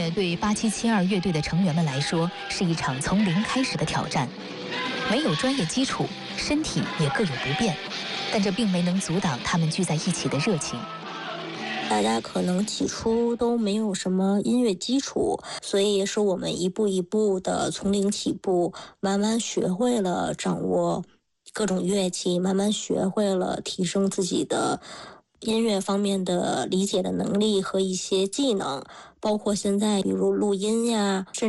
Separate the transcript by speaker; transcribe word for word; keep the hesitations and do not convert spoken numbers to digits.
Speaker 1: 这对八七七二乐队的成员们来说是一场从零开始的挑战，没有专业基础，身体也各有不便，但这并没能阻挡他们聚在一起的热情。
Speaker 2: 大家可能起初都没有什么音乐基础，所以是我们一步一步的从零起步，慢慢学会了掌握各种乐器，慢慢学会了提升自己的音乐方面的理解的能力和一些技能，包括现在比如录音呀，甚